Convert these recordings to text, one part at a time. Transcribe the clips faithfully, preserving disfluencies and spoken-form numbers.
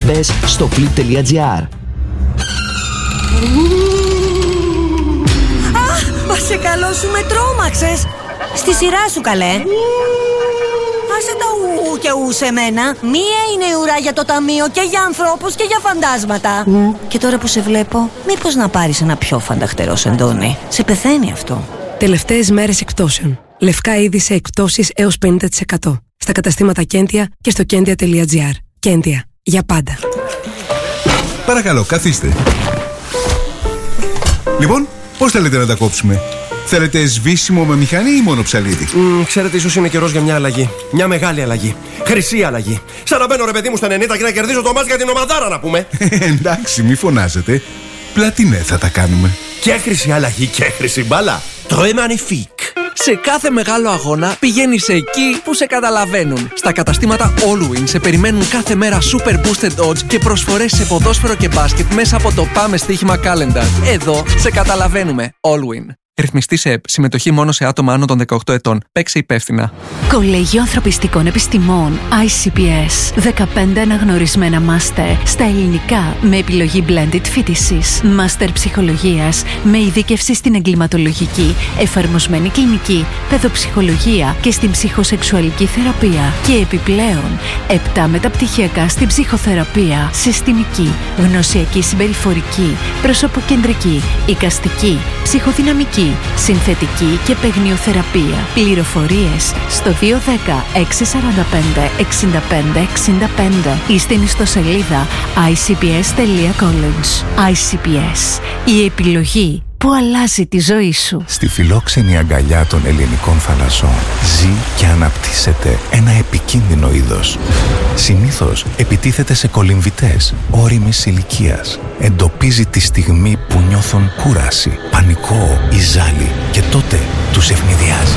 Μπες στο flip.gr. Μα σε καλό σου με τρόμαξες. Στη σειρά σου, καλέ. Άσε τα ου και ου σε μένα. Μία είναι η ουρά για το ταμείο και για ανθρώπους και για φαντάσματα. Mm. Και τώρα που σε βλέπω, μήπως να πάρεις ένα πιο φανταχτερό σεντόνι? Σε πεθαίνει αυτό. Τελευταίες μέρες εκπτώσεων. Λευκά είδη σε εκπτώσεις έως πενήντα τοις εκατό. Στα καταστήματα Κέντια και στο κέντια.gr. Κέντια. Για πάντα. Παρακαλώ, καθίστε. Λοιπόν, πώς θέλετε να τα κόψουμε? Θέλετε σβήσιμο με μηχανή ή μόνο ψαλίδι? Mm, ξέρετε, ίσως είναι καιρός για μια αλλαγή. Μια μεγάλη αλλαγή. Χρυσή αλλαγή. Σαν να μπαίνω, ρε παιδί μου, στα ενενήντα και να κερδίζω το μάτς για την ομαδάρα, να πούμε. Εντάξει, μη φωνάζετε. Πλατινέ θα τα κάνουμε. Και χρυσή αλλαγή και χρυσή μπάλα. Très magnifique. Σε κάθε μεγάλο αγώνα πηγαίνεις εκεί που σε καταλαβαίνουν. Στα καταστήματα Allwin σε περιμένουν κάθε μέρα super boosted odds και προσφορές σε ποδόσφαιρο και μπάσκετ μέσα από το Πάμε Στοίχημα Calendar. Εδώ σε καταλαβαίνουμε. Allwin. Ρυθμιστή σε ΕΠ. Συμμετοχή μόνο σε άτομα άνω των δεκαοκτώ ετών. Παίξε υπεύθυνα. Κολέγιο Ανθρωπιστικών Επιστημών άι σι πι ες. δεκαπέντε αναγνωρισμένα μάστερ στα ελληνικά με επιλογή blended φοιτησης. Μάστερ ψυχολογίας με ειδίκευση στην εγκληματολογική, εφαρμοσμένη κλινική, παιδοψυχολογία και στην ψυχοσεξουαλική θεραπεία. Και επιπλέον επτά μεταπτυχιακά στην ψυχοθεραπεία, συστημική, γνωσιακή συμπεριφορική, προσωποκεντρική, εικαστική, ψυχοδυναμική, συνθετική και παιγνιοθεραπεία. Πληροφορίες στο δύο ένα μηδέν έξι τέσσερα πέντε έξι πέντε έξι πέντε ή στην ιστοσελίδα άι σι πι ες τελεία college. άι σι πι ες. Η επιλογή που αλλάζει τη ζωή σου. Στη φιλόξενη αγκαλιά των ελληνικών θαλασσών ζει και αναπτύσσεται ένα επικίνδυνο είδος. Συνήθως επιτίθεται σε κολυμβητές ώριμης ηλικίας. Εντοπίζει τη στιγμή που νιώθουν κούραση, πανικό ή ζάλι και τότε τους ευνηδιάζει.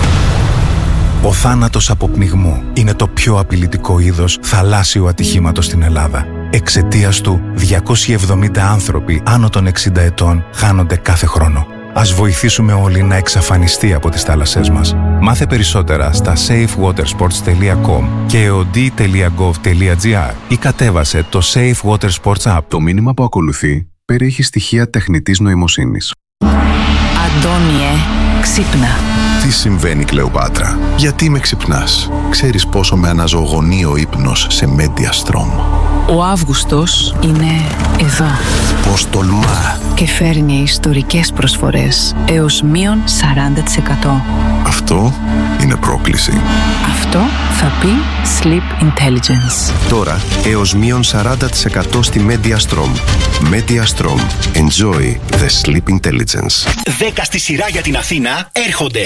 Ο θάνατος από πνιγμό είναι το πιο απειλητικό είδος θαλάσσιου ατυχήματος στην Ελλάδα. Εξαιτίας του, διακόσιοι εβδομήντα άνθρωποι άνω των εξήντα ετών χάνονται κάθε χρόνο. Ας βοηθήσουμε όλοι να εξαφανιστεί από τις θάλασσές μας. Μάθε περισσότερα στα safe water sports τελεία com και eod τελεία gov τελεία gr ή κατέβασε το Safe Water Sports App. Το μήνυμα που ακολουθεί περιέχει στοιχεία τεχνητής νοημοσύνης. Αντώνιε, ξύπνα. Τι συμβαίνει, Κλεοπάτρα? Γιατί με ξυπνάς? Ξέρεις πόσο με αναζωογονεί ο ύπνος σε Mediastrom? Ο Αύγουστος είναι εδώ. Πώς τολμά! Και φέρνει ιστορικές προσφορές έως μείον σαράντα τοις εκατό. Αυτό είναι πρόκληση. Αυτό θα πει Sleep Intelligence. Τώρα έως μείον σαράντα τοις εκατό στη Mediastrom. Mediastrom. Enjoy the Sleep Intelligence. δέκα στη σειρά για την Αθήνα έρχονται.